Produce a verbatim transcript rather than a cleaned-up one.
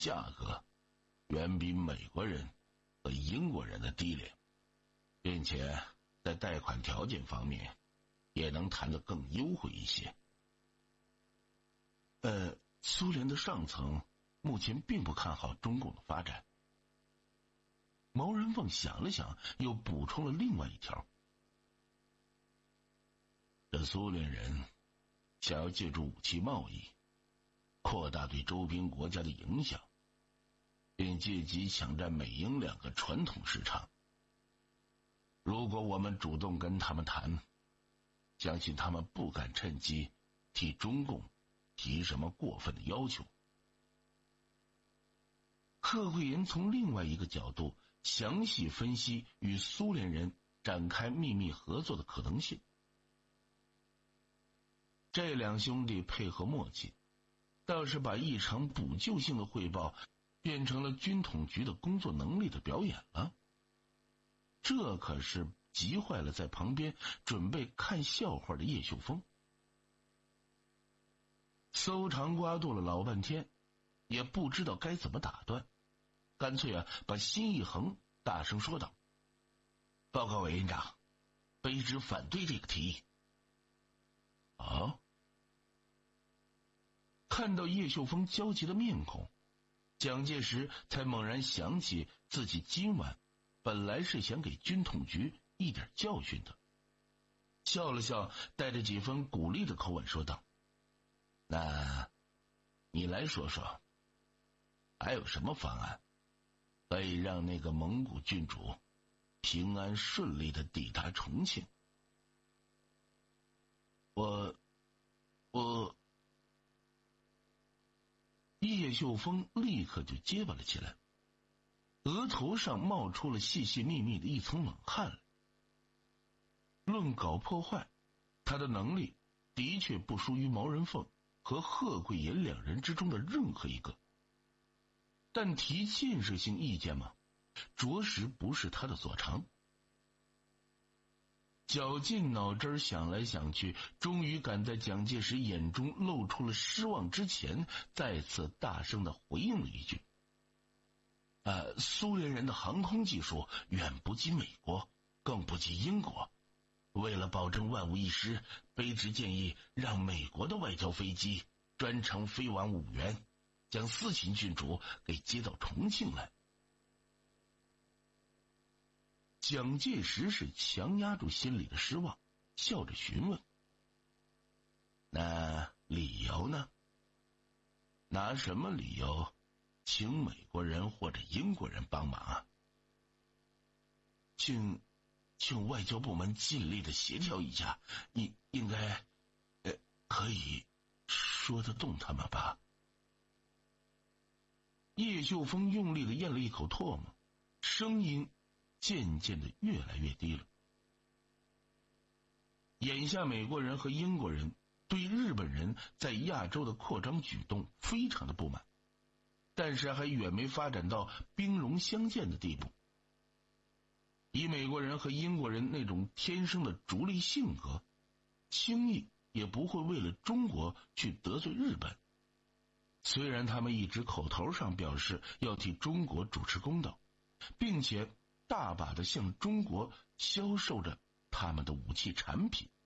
价格远比美国人和英国人的低廉，并且在贷款条件方面也能谈得更优惠一些。呃，苏联的上层目前并不看好中共的发展。毛人凤想了想，又补充了另外一条：这苏联人想要借助武器贸易扩大对周边国家的影响，并借机抢占美英两个传统市场。如果我们主动跟他们谈，相信他们不敢趁机替中共提什么过分的要求。贺桂岩从另外一个角度详细分析与苏联人展开秘密合作的可能性。这两兄弟配合默契，倒是把一场补救性的汇报变成了军统局的工作能力的表演了。这可是急坏了在旁边准备看笑话的叶秀峰。搜肠刮肚了老半天，也不知道该怎么打断，干脆啊把心一横，大声说道：报告委员长，卑职反对这个提议。啊！看到叶秀峰焦急的面孔，蒋介石才猛然想起自己今晚本来是想给军统局一点教训的，笑了笑，带着几分鼓励的口吻说道：那你来说说，还有什么方案可以让那个蒙古郡主平安顺利的抵达重庆？我我叶秀峰立刻就结巴了起来，额头上冒出了细细密密的一层冷汗来。论搞破坏，他的能力的确不输于毛人凤和贺桂岩两人之中的任何一个，但提建设性意见嘛，着实不是他的所长。绞尽脑汁想来想去，终于赶在蒋介石眼中露出了失望之前，再次大声地回应了一句：呃，苏联人的航空技术远不及美国，更不及英国。为了保证万无一失，卑职建议让美国的外交飞机专程飞往五原，将思琴郡主给接到重庆来。蒋介石是强压住心里的失望，笑着询问：那理由呢？拿什么理由请美国人或者英国人帮忙啊？请请外交部门尽力的协调一下，应应该呃可以说得动他们吧？叶秀峰用力的咽了一口唾沫，声音渐渐的越来越低了。眼下美国人和英国人对日本人在亚洲的扩张举动非常的不满，但是还远没发展到兵戎相见的地步。以美国人和英国人那种天生的逐利性格，轻易也不会为了中国去得罪日本。虽然他们一直口头上表示要替中国主持公道，并且大把的向中国销售着他们的武器产品，